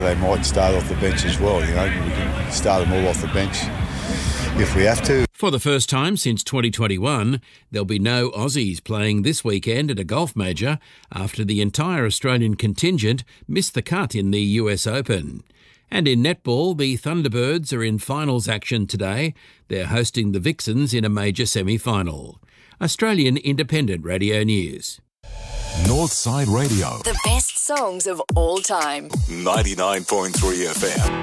They might start off the bench as well, we can start them all off the bench if we have to. For the first time since 2021, there'll be no Aussies playing this weekend at a golf major after the entire Australian contingent missed the cut in the US Open. And in netball, the Thunderbirds are in finals action today. They're hosting the Vixens in a major semi-final. Australian Independent Radio News. Northside Radio. The best songs of all time. 99.3 FM.